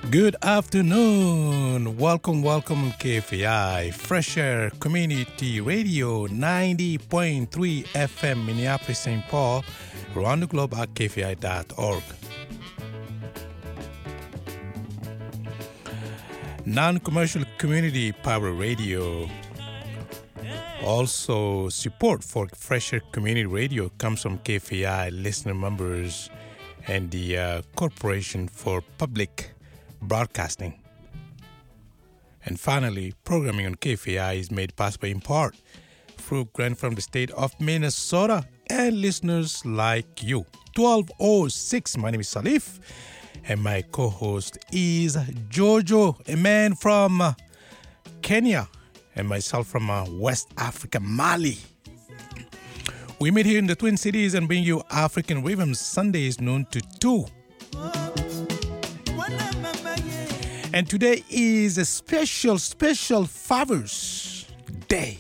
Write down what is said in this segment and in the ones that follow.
Good afternoon. Welcome KFI Fresh Air Community Radio 90.3 FM Minneapolis, St. Paul, around the globe at kfi.org. Non-commercial community power radio. Also, support for Fresh Air Community Radio comes from KFI listener members and the Corporation for Public Broadcasting. And finally, programming on KFI is made possible in part through grant from the state of Minnesota and listeners like you. 1206, my name is Salif, and my co-host is Jojo, a man from Kenya, and myself from West Africa, Mali. We meet here in the Twin Cities and bring you African rhythms Sundays noon to 2. And today is a special Father's Day.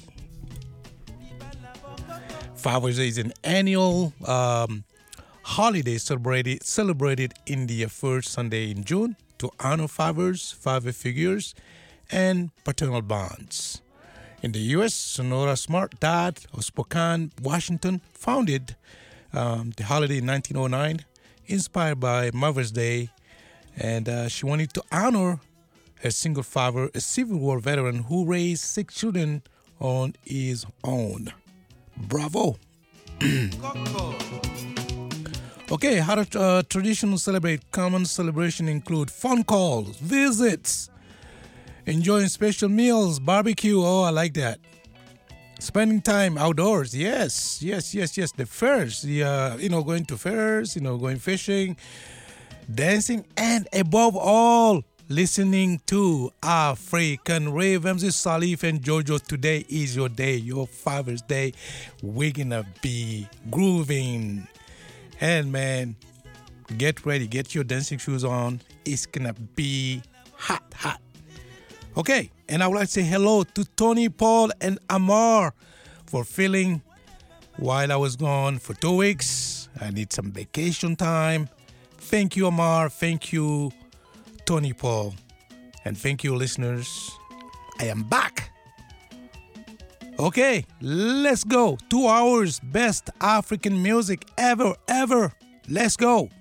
Father's Day is an annual holiday celebrated in the first Sunday in June to honor fathers, father figures, and paternal bonds. In the U.S., Sonora Smart Dad of Spokane, Washington, founded the holiday in 1909, inspired by Mother's Day. And she wanted to honor her single father, a Civil War veteran who raised 6 children on his own. Bravo. Okay, how to traditional celebrate. Common celebration include phone calls, visits, enjoying special meals, barbecue. Oh, I like that. Spending time outdoors. Yes. The fairs, going to fairs, going fishing, dancing, and above all, listening to African rhythms. It's Salif and Jojo. Today is your day, your Father's Day. We're gonna be grooving. And man, get ready, get your dancing shoes on. It's gonna be hot. Okay, and I would like to say hello to Tony, Paul, and Amar for filling while I was gone for 2 weeks. I need some vacation time. Thank you, Amar. Thank you, Tony Paul. And thank you, listeners. I am back. Okay, let's go. 2 hours best African music ever. Let's go.